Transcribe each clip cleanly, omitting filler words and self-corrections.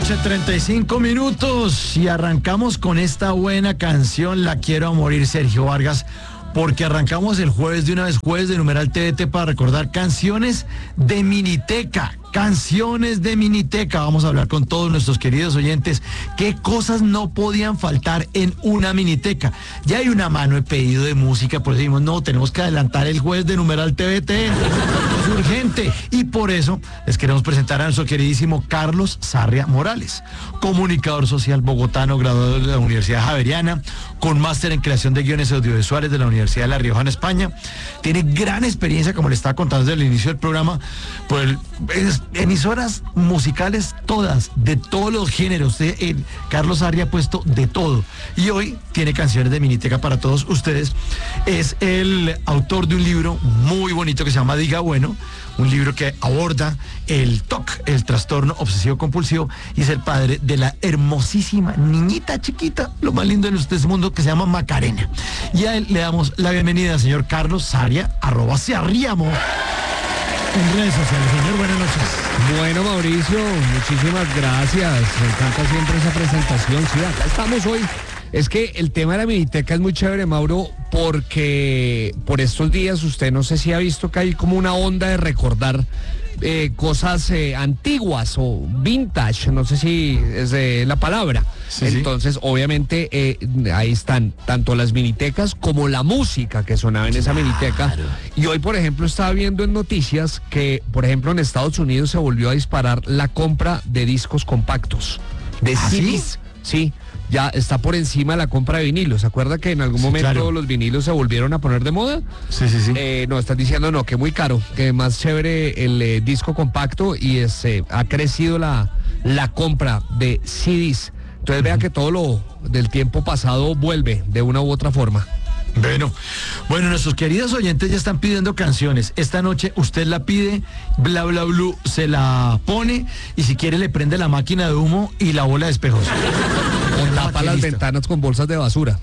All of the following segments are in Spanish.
noche, 35 minutos y arrancamos con esta buena canción, La Quiero a Morir, Sergio Vargas, porque arrancamos el jueves de una vez, jueves de Numeral TVT, para recordar canciones de Miniteca. Canciones de Miniteca. Vamos a hablar con todos nuestros queridos oyentes qué cosas no podían faltar en una Miniteca. Ya hay una mano de pedido de música, por eso decimos, no, tenemos que adelantar el jueves de Numeral TVT. Es urgente. Y por eso les queremos presentar a nuestro queridísimo Carlos Sarria Morales, comunicador social bogotano, graduado de la Universidad Javeriana, con máster en creación de guiones audiovisuales de la Universidad de La Rioja en España. Tiene gran experiencia, como le estaba contando desde el inicio del programa, por emisoras musicales todas, de todos los géneros. Carlos Sarria ha puesto de todo. Y hoy tiene canciones de Miniteca para todos ustedes. Es el autor de un libro muy bonito que se llama Diga Bueno, un libro que aborda el TOC, el trastorno obsesivo compulsivo, y es el padre de la hermosísima niñita chiquita, lo más lindo de este mundo, que se llama Macarena. Y a él le damos la bienvenida, señor Carlos Sarria, @Sarriamo, en redes sociales. Señor, buenas noches. Bueno, Mauricio, muchísimas gracias. Me encanta siempre esa presentación. Sí, acá estamos hoy. Es que el tema de la Miniteca es muy chévere, Mauro, porque por estos días usted no sé si ha visto que hay como una onda de recordar cosas antiguas o vintage, no sé si es la palabra. Sí, entonces, obviamente, ahí están tanto las Minitecas como la música que sonaba en esa Miniteca. Y hoy, por ejemplo, estaba viendo en noticias que, por ejemplo, en Estados Unidos se volvió a disparar la compra de discos compactos, de CDs. Sí, ya está por encima de la compra de vinilos. ¿Se acuerda que en algún momento los vinilos se volvieron a poner de moda? Sí. No, están diciendo no, que muy caro, que más chévere el disco compacto, y ha crecido la compra de CDs. Entonces vea que todo lo del tiempo pasado vuelve de una u otra forma. Bueno, nuestros queridos oyentes ya están pidiendo canciones. Esta noche usted la pide, Bla Bla Blue se la pone, y si quiere le prende la máquina de humo y la bola de espejos. O tapa las ventanas con bolsas de basura.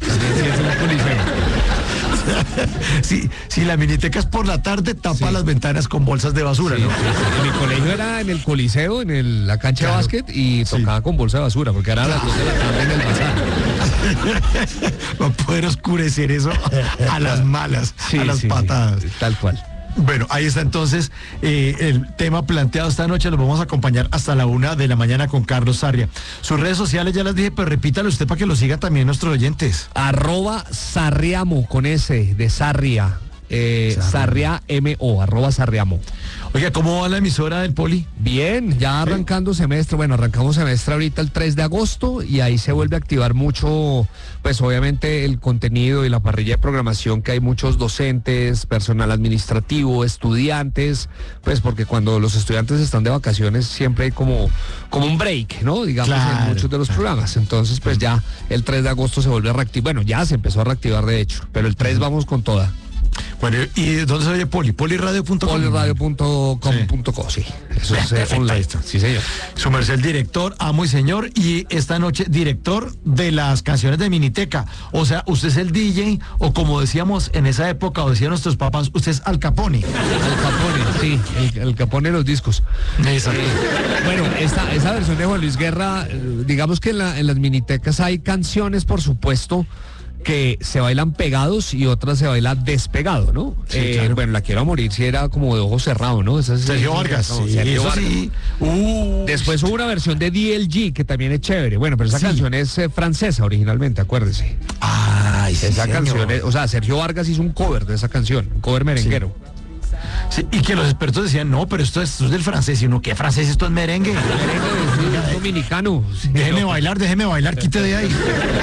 Si la Miniteca es por la tarde, tapa las ventanas con bolsas de basura, ¿no? En mi colegio era en el Coliseo, en la cancha de básquet, y tocaba con bolsa de basura, porque era a las 2 de la tarde en el bazar. Va a poder oscurecer eso a las malas, a las patadas. Tal cual. Bueno, ahí está entonces el tema planteado esta noche. Los vamos a acompañar hasta la 1 de la mañana con Carlos Sarria. Sus redes sociales ya las dije, pero repítale usted para que lo siga también nuestros oyentes. @Sarriamo, con S de Sarria. Sarriamo, @Sarriamo. Oiga, ¿cómo va la emisora del Poli? Bien, ya arrancando semestre. Bueno, arrancamos semestre ahorita el 3 de agosto y ahí se vuelve a activar mucho, pues obviamente el contenido y la parrilla de programación, que hay muchos docentes, personal administrativo, estudiantes, pues porque cuando los estudiantes están de vacaciones siempre hay como un break, ¿no? Digamos, en muchos de los programas. Entonces, pues ya el 3 de agosto se vuelve a reactivar. Bueno, ya se empezó a reactivar de hecho, pero el 3 vamos con toda. Bueno, ¿y dónde se oye Poli? Poliradio.com. Poliradio.com.co, sí. Eso es online. Sí, señor. Su merced, el director, amo y señor, y esta noche director de las canciones de Miniteca. O sea, usted es el DJ, o como decíamos en esa época, o decían nuestros papás, usted es Al Capone. Al Capone, sí, el Capone de los discos. Bueno, esa versión de Juan Luis Guerra, digamos que en las Minitecas hay canciones, por supuesto, que se bailan pegados y otras se baila despegado, ¿no? Sí, claro. Bueno, La Quiero a Morir sí era como de ojo cerrado, ¿no? Sergio Vargas. Sergio Vargas. Sí. Después hubo una versión de DLG que también es chévere. Bueno, pero esa canción es francesa originalmente, acuérdese. Esa canción es, o sea, Sergio Vargas hizo un cover de esa canción, un cover merenguero. Sí, y que los expertos decían, no, pero esto es del francés. Y uno, ¿qué francés? Esto es merengue. Merengue es dominicano. Sí, déjeme bailar, quite de ahí.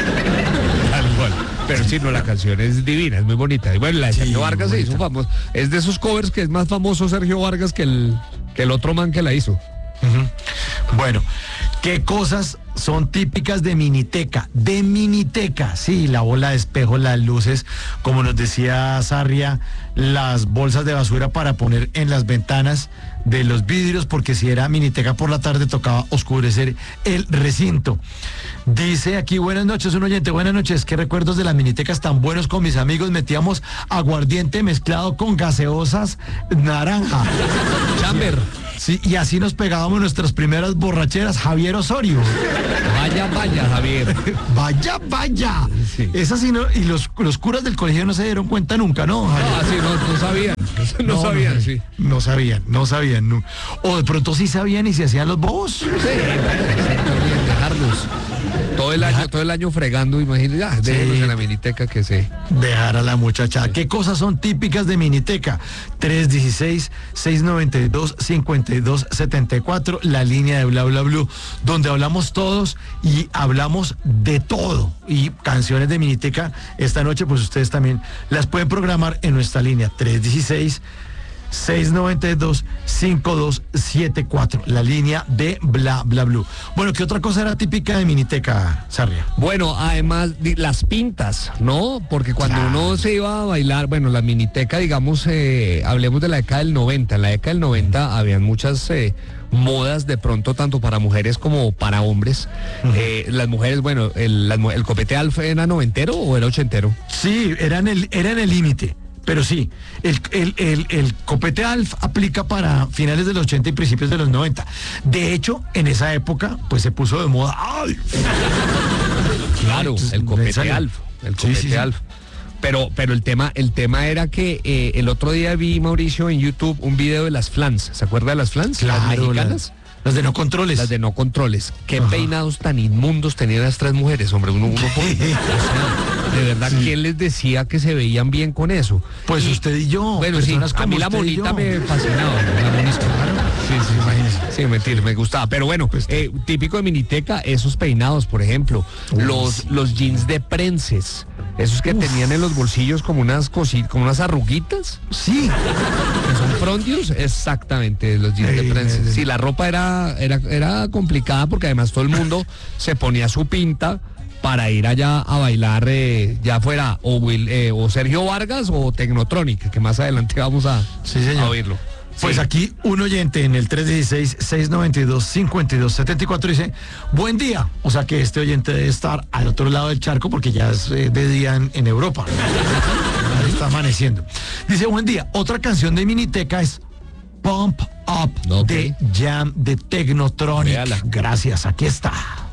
Pero sí, no, la canción es divina, es muy bonita. Y bueno, la de Sergio Vargas se hizo famoso. Es de esos covers que es más famoso Sergio Vargas que el otro man que la hizo. Bueno, ¿qué cosas son típicas de Miniteca? De Miniteca, sí, la bola de espejo, las luces, como nos decía Sarria, las bolsas de basura para poner en las ventanas de los vidrios, porque si era Miniteca por la tarde tocaba oscurecer el recinto. Dice aquí, buenas noches, un oyente, buenas noches, qué recuerdos de las Minitecas tan buenos. Con mis amigos metíamos aguardiente mezclado con gaseosas naranja. Sí, y así nos pegábamos nuestras primeras borracheras, Javier Osorio. Vaya, Javier. Vaya. Sí. Esa sí no, y los curas del colegio no se dieron cuenta nunca, ¿no, Javier? Ah, sí, no sabían. No sabían, sí. No sabían. No. O de pronto sí sabían y se hacían los bobos. Sí, dejarlos. Todo el año fregando, imagínate, déjenos en la miniteca que se... Dejar a la muchacha. ¿Qué cosas son típicas de miniteca? 316-692-5274, la línea de Bla Bla Blue, donde hablamos todos y hablamos de todo. Y canciones de miniteca, esta noche pues ustedes también las pueden programar en nuestra línea 316-692-5274, la línea de Bla Bla Blue. Bueno, ¿qué otra cosa era típica de miniteca, Sarria? Bueno, además las pintas, ¿no? Porque cuando uno se iba a bailar, bueno, la miniteca, digamos, hablemos de la década del 90. En la década del 90 habían muchas modas de pronto, tanto para mujeres como para hombres. Las mujeres, bueno, el copete alfa era noventero o era ochentero. Sí, era en el límite. Pero sí, el copete ALF aplica para finales de los 80 y principios de los 90. De hecho, en esa época, pues se puso de moda ALF. Claro, el copete ALF. El copete ALF. Pero el tema era que el otro día vi, Mauricio, en YouTube un video de las flans. ¿Se acuerda de las flans? Claro, las mexicanas. Las de no controles. Las de no controles. Qué peinados tan inmundos tenían las tres mujeres, hombre. Uno o sea, de verdad, ¿quién les decía que se veían bien con eso? Pues usted y yo. Bueno, sí, a mí la monita me fascinaba. La monita, sí, mentira, me gustaba. Pero bueno, típico de miniteca, esos peinados, por ejemplo. Los jeans de prenses. Esos que tenían en los bolsillos como unas cositas, como unas arruguitas. Sí. Que son frondios, exactamente, los jeans de prenses. Sí, la ropa era complicada porque además todo el mundo se ponía su pinta para ir allá a bailar, ya fuera o Sergio Vargas o Technotronic, que más adelante vamos a oírlo. Pues aquí un oyente en el 316-692-5274 dice, buen día. O sea que este oyente debe estar al otro lado del charco porque ya es de día en Europa. Está amaneciendo. Dice, buen día. Otra canción de miniteca es Pump Up de Jam de Technotronic. Véala. Gracias, aquí está.